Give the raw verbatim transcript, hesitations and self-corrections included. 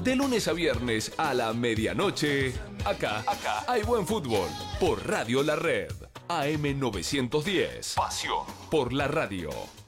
De lunes a viernes a la medianoche, acá, acá hay buen fútbol. Por Radio La Red, A M novecientos diez. Pasión por la radio.